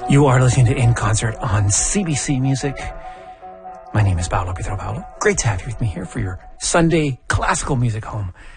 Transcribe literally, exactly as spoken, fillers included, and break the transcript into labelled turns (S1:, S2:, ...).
S1: You are listening to In Concert on C B C Music. My name is Paolo Pietro Paolo. Great to have you with me here for your Sunday classical music home.